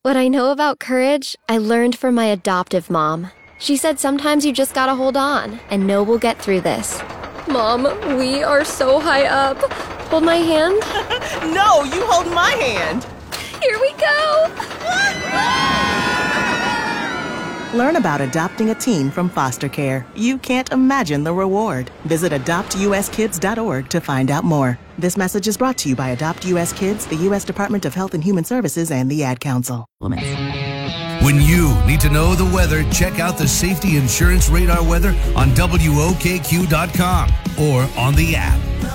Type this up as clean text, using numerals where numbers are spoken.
What I know about courage, I learned from my adoptive mom. She said sometimes you just gotta hold on and know we'll get through this. Mom, we are so high up. Hold my hand. No, you hold my hand. Here we go. Learn about adopting a teen from foster care. You can't imagine the reward. Visit adoptuskids.org to find out more. This message is brought to you by Adopt US Kids, the U.S. Department of Health and Human Services, and the Ad Council. When you need to know the weather, check out the Safety Insurance Radar weather on WOKQ.com or on the app.